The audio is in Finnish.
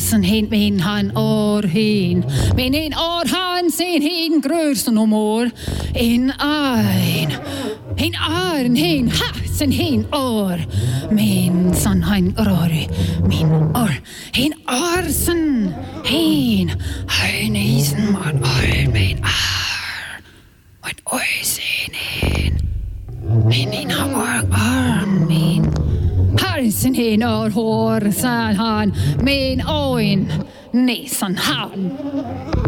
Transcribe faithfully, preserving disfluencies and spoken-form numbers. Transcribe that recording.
Sen heen min han or heen. Min een or han sen heen grursen om år. In ein. Heen arn heen ha sen heen or. Min san han rori. Min or. Heen arsen heen. Hein isen man or min ar. Min oi sen heen. Min heen ha or arm min. Harsen heen or hår san han. Min oin. Nesan han.